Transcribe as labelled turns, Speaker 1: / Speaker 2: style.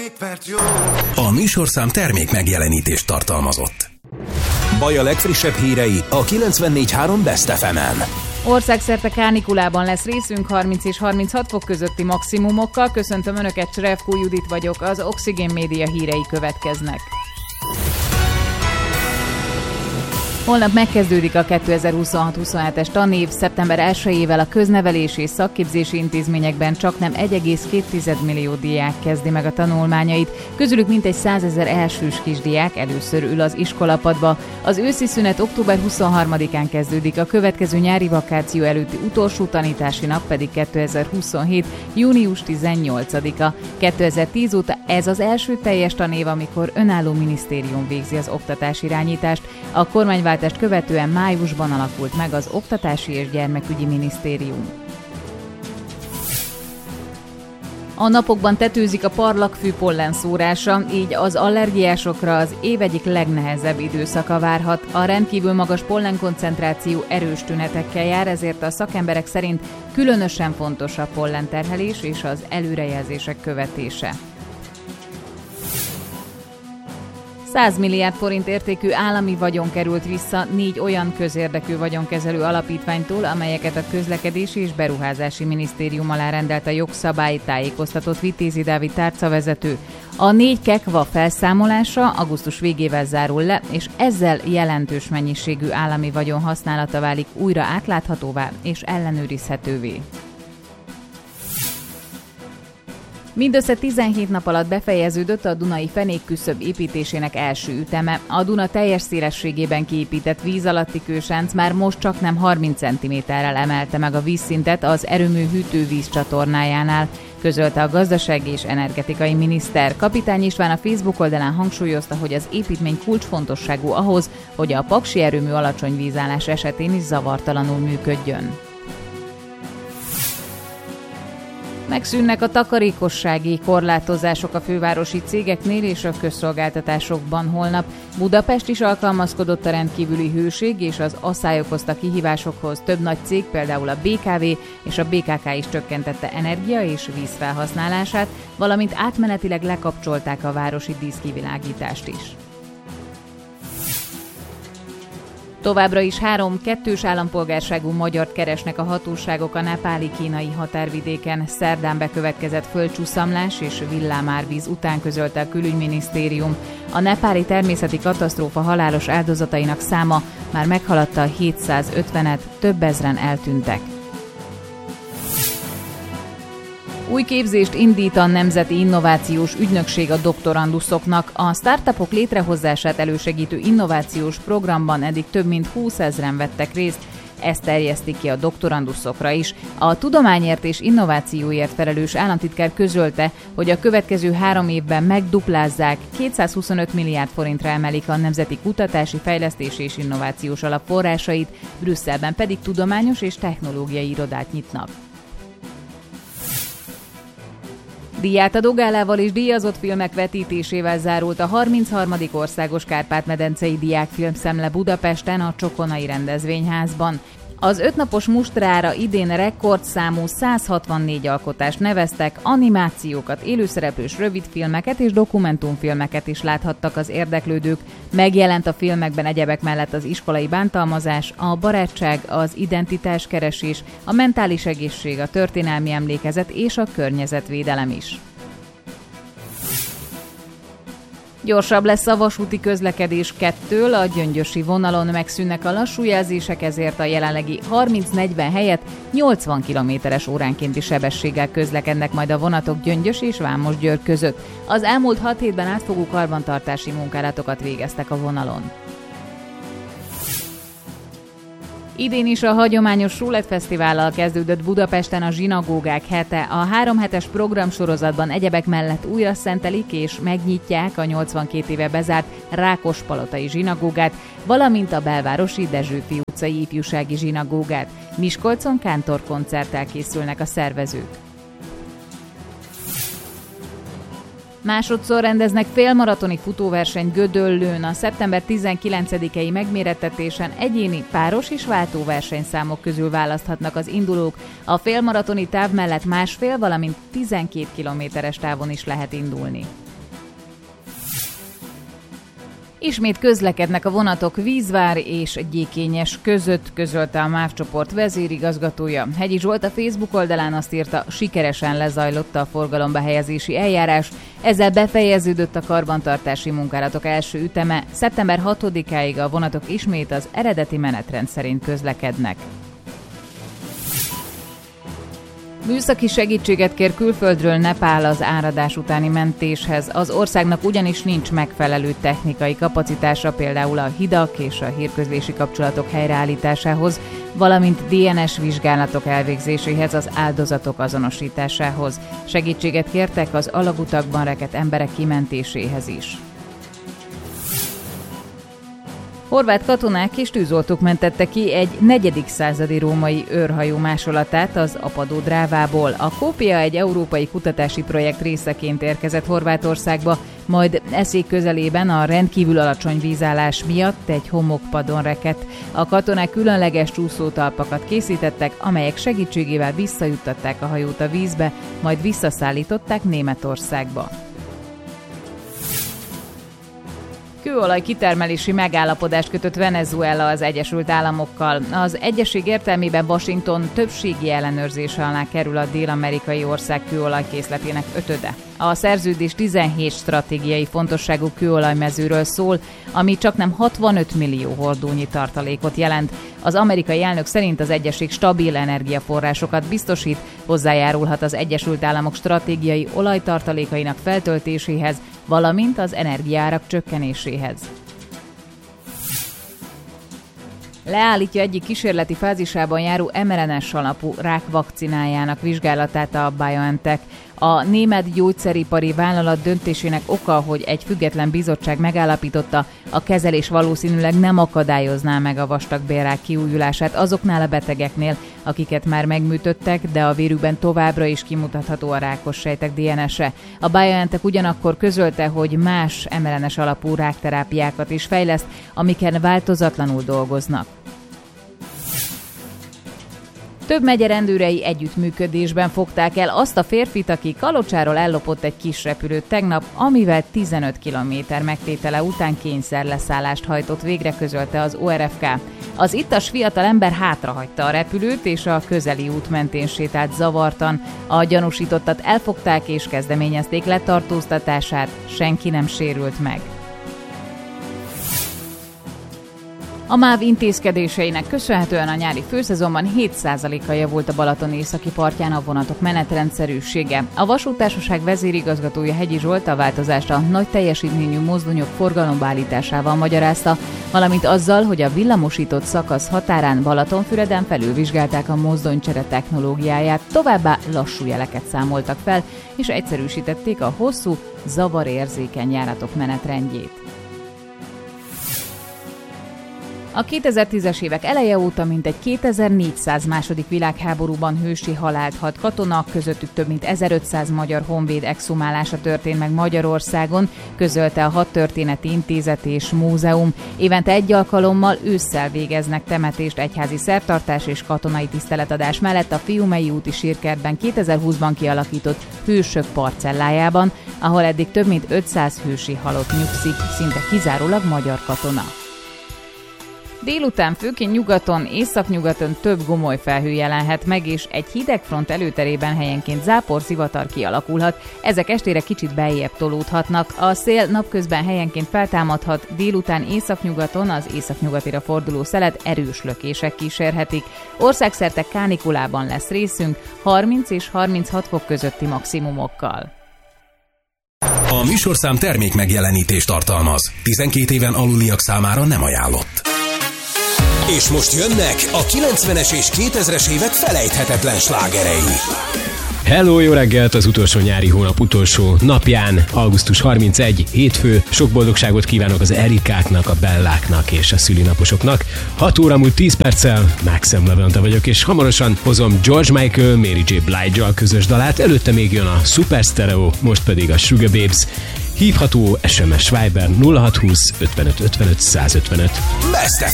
Speaker 1: A műsorszám termék megjelenítést tartalmazott. Baj a legfrissebb hírei a 94.3 Best FM-en.
Speaker 2: Országszerte kánikulában lesz részünk 30 és 36 fok közötti maximumokkal. Köszöntöm Önöket, Cserevkó Judit vagyok, az Oxigén Média hírei következnek. Holnap megkezdődik a 2026-27-es tanév, szeptember 1-ével a köznevelési és szakképzési intézményekben csaknem 1,2 millió diák kezdi meg a tanulmányait, közülük mintegy 100 000 elsős kisdiák először ül az iskolapadba. Az őszi szünet október 23-án kezdődik, a következő nyári vakáció előtti utolsó tanítási nap pedig 2027. június 18-a. 2010 óta ez az első teljes tanév, amikor önálló minisztérium végzi az oktatásirányítást. A kormányváltást követően májusban alakult meg az Oktatási és Gyermekügyi Minisztérium. A napokban tetőzik a parlagfű pollenszórása, így az allergiásokra az év egyik legnehezebb időszaka várhat. A rendkívül magas pollenkoncentráció erős tünetekkel jár, ezért a szakemberek szerint különösen fontos a pollenterhelés és az előrejelzések követése. 100 milliárd forint értékű állami vagyon került vissza 4 olyan közérdekű vagyonkezelő alapítványtól, amelyeket a Közlekedési és Beruházási Minisztérium alá rendelt a jogszabály, tájékoztatott Vitézi Dávid tárcavezető. A 4 kekva felszámolása augusztus végével zárul le, és ezzel jelentős mennyiségű állami vagyon használata válik újra átláthatóvá és ellenőrizhetővé. Mindössze 17 nap alatt befejeződött a Dunai fenékküszöb építésének első üteme. A Duna teljes szélességében kiépített víz alatti kősánc már most csaknem 30 cm-rel emelte meg a vízszintet az erőmű hűtővíz csatornájánál, közölte a gazdasági és energetikai miniszter. Kapitány István a Facebook oldalán hangsúlyozta, hogy az építmény kulcsfontosságú ahhoz, hogy a paksi erőmű alacsony vízállás esetén is zavartalanul működjön. Megszűnnek a takarékossági korlátozások a fővárosi cégeknél és a közszolgáltatásokban holnap. Budapest is alkalmazkodott a rendkívüli hőség és az asszály okozta kihívásokhoz. Több nagy cég, például a BKV és a BKK is csökkentette energia és vízfelhasználását, valamint átmenetileg lekapcsolták a városi díszkivilágítást is. Továbbra is 3 kettős állampolgárságú magyart keresnek a hatóságok a nepáli-kínai határvidéken. Szerdán bekövetkezett földcsúszamlás és villámárvíz után közölte a külügyminisztérium. A nepáli természeti katasztrófa halálos áldozatainak száma már meghaladta a 750-et, több ezren eltűntek. Új képzést indít a Nemzeti Innovációs Ügynökség a doktoranduszoknak. A startupok létrehozását elősegítő innovációs programban eddig több mint 20 000-en vettek részt, ezt terjesztik ki a doktoranduszokra is. A tudományért és innovációért felelős államtitkár közölte, hogy a következő 3 évben megduplázzák, 225 milliárd forintra emelik a Nemzeti Kutatási, Fejlesztési és Innovációs Alap forrásait, Brüsszelben pedig tudományos és technológiai irodát nyitnak. Díjátadó gálával és díjazott filmek vetítésével zárult a 33. országos Kárpát-medencei diákfilmszemle Budapesten a Csokonai rendezvényházban. Az 5 napos mustrára idén rekordszámú 164 alkotást neveztek, animációkat, élőszereplős rövidfilmeket és dokumentumfilmeket is láthattak az érdeklődők. Megjelent a filmekben egyebek mellett az iskolai bántalmazás, a barátság, az identitáskeresés, a mentális egészség, a történelmi emlékezet és a környezetvédelem is. Gyorsabb lesz a vasúti közlekedés 2-től, a gyöngyösi vonalon megszűnnek a lassú jelzések, ezért a jelenlegi 30-40 helyett 80 km/h óránkénti sebességgel közlekednek majd a vonatok Gyöngyös és Vámosgyőr között. Az elmúlt 6 hétben átfogó karbantartási munkálatokat végeztek a vonalon. Idén is a hagyományos Rulett Fesztivállal kezdődött Budapesten a zsinagógák hete. A 3 hetes programsorozatban egyebek mellett újra szentelik és megnyitják a 82 éve bezárt Rákospalotai zsinagógát, valamint a belvárosi Dezsőfi utcai ifjúsági zsinagógát. Miskolcon kántorkoncerttel készülnek a szervezők. Másodszor rendeznek félmaratoni futóversenyt Gödöllőn. A szeptember 19-i megmérettetésen egyéni, páros és váltóversenyszámok közül választhatnak az indulók. A félmaratoni táv mellett 1,5, valamint 12 kilométeres távon is lehet indulni. Ismét közlekednek a vonatok Vízvár és Gyékényes között, közölte a MÁV csoport vezérigazgatója. Hegyi Zsolt a Facebook oldalán azt írta, sikeresen lezajlott a forgalomba helyezési eljárás, ezzel befejeződött a karbantartási munkálatok első üteme, szeptember 6-áig a vonatok ismét az eredeti menetrend szerint közlekednek. Műszaki segítséget kér külföldről Nepál az áradás utáni mentéshez. Az országnak ugyanis nincs megfelelő technikai kapacitása, például a hidak és a hírközlési kapcsolatok helyreállításához, valamint DNS vizsgálatok elvégzéséhez, az áldozatok azonosításához. Segítséget kértek az alagutakban rekedt emberek kimentéséhez is. Horvát katonák és tűzoltók mentette ki egy 4. századi római őrhajó másolatát az Apadó Drávából. A kópia egy európai kutatási projekt részeként érkezett Horvátországba, majd eszék közelében a rendkívül alacsony vízállás miatt egy homokpadon rekedt. A katonák különleges csúszótalpakat készítettek, amelyek segítségével visszajuttatták a hajót a vízbe, majd visszaszállították Németországba. Kőolaj kitermelési megállapodást kötött Venezuela az Egyesült Államokkal. Az egyezség értelmében Washington többségi ellenőrzése alá kerül a dél-amerikai ország kőolajkészletének 5/5. A szerződés 17 stratégiai fontosságú kőolajmezőről szól, ami csaknem 65 millió hordónyi tartalékot jelent. Az amerikai elnök szerint az egyezség stabil energiaforrásokat biztosít, hozzájárulhat az Egyesült Államok stratégiai olajtartalékainak feltöltéséhez, valamint az energiaárak csökkenéséhez. Leállítja egyik kísérleti fázisában járó mRNA-s alapú rákvakcinájának vizsgálatát a BioNTech. A német gyógyszeripari vállalat döntésének oka, hogy egy független bizottság megállapította, a kezelés valószínűleg nem akadályozná meg a vastagbélrák kiújulását azoknál a betegeknél, akiket már megműtöttek, de a vérükben továbbra is kimutatható a rákos sejtek DNS-e. A BioNTech ugyanakkor közölte, hogy más mRNA-s alapú rákterápiákat is fejleszt, amiken változatlanul dolgoznak. Több megye rendőrei együttműködésben fogták el azt a férfit, aki Kalocsáról ellopott egy kis repülőt tegnap, amivel 15 kilométer megtétele után kényszerleszállást hajtott végre, közölte az ORFK. Az ittas fiatalember hátrahagyta a repülőt, és a közeli út mentén sétált zavartan. A gyanúsítottat elfogták és kezdeményezték letartóztatását, senki nem sérült meg. A MÁV intézkedéseinek köszönhetően a nyári főszezonban 7%-kal javult a Balaton északi partján a vonatok menetrendszerűsége. A vasúttársaság vezérigazgatója Hegyi Zsolt a változást a nagy teljesítményű mozdonyok forgalomba állításával magyarázta, valamint azzal, hogy a villamosított szakasz határán Balatonfüreden felülvizsgálták a mozdonycsere technológiáját, továbbá lassú jeleket számoltak fel, és egyszerűsítették a hosszú, zavarérzékeny járatok menetrendjét. A 2010-es évek eleje óta mintegy 2400 második világháborúban hősi halált halt katona, közöttük több mint 1500 magyar honvéd exhumálása történt meg Magyarországon, közölte a Hadtörténeti Intézet és Múzeum. Évente egy alkalommal ősszel végeznek temetést egyházi szertartás és katonai tiszteletadás mellett a Fiumei úti sírkertben 2020-ban kialakított hősök parcellájában, ahol eddig több mint 500 hősi halott nyugszik, szinte kizárólag magyar katona. Délután főként nyugaton, északnyugaton több gomoly felhő jelenhet meg, és egy hidegfront előterében helyenként záporzivatar kialakulhat. Ezek estére kicsit beljebb tolódhatnak. A szél napközben helyenként feltámadhat, délután északnyugaton az északnyugatira forduló szelet erős lökések kísérhetik. Országszerte kánikulában lesz részünk, 30 és 36 fok közötti maximumokkal.
Speaker 1: A műsorszám termék megjelenítést tartalmaz. 12 éven aluliak számára nem ajánlott. És most jönnek a 90-es és 2000-es évek felejthetetlen slágerei.
Speaker 3: Hello, jó reggelt! Az utolsó nyári hónap utolsó napján, augusztus 31, hétfő. Sok boldogságot kívánok az Erikáknak, a Belláknak és a szülinaposoknak. 6 óra múlt 10 perccel, Maxim Levente vagyok, és hamarosan hozom George Michael, Mary J. Blige-al közös dalát, előtte még jön a Super Stereo, most pedig a Sugar Babes. Hívható SMS Viber 0620 55 55 155.
Speaker 1: Best